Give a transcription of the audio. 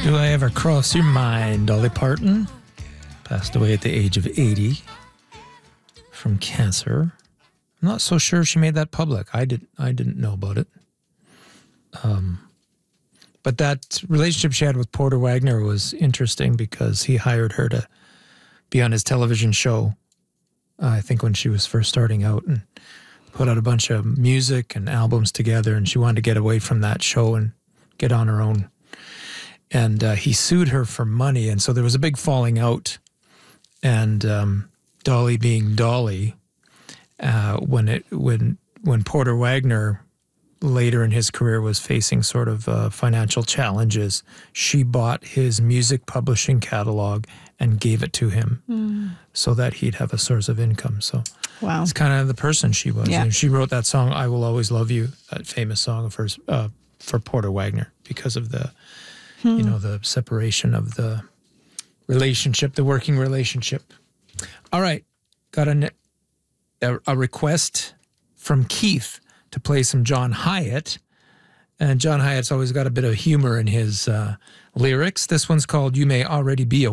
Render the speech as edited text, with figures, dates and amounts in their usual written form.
Do I Ever Cross Your Mind? Dolly Parton passed away at the age of 80 from cancer. I'm not so sure she made that public. I didn't know about it. But that relationship she had with Porter Wagner was interesting because he hired her to be on his television show, I think when she was first starting out, and put out a bunch of music and albums together, and she wanted to get away from that show and get on her own. And he sued her for money, and so there was a big falling out. And Dolly being Dolly, when Porter Wagner later in his career was facing sort of financial challenges, she bought his music publishing catalog and gave it to him so that he'd have a source of income. So wow, it's kind of the person she was. Yeah. And she wrote that song, "I Will Always Love You," that famous song of hers, for Porter Wagner, because of the, the separation of the relationship, the working relationship. All right, got a request from Keith to play some John Hyatt. And John Hyatt's always got a bit of humor in his lyrics. This one's called "You May Already Be a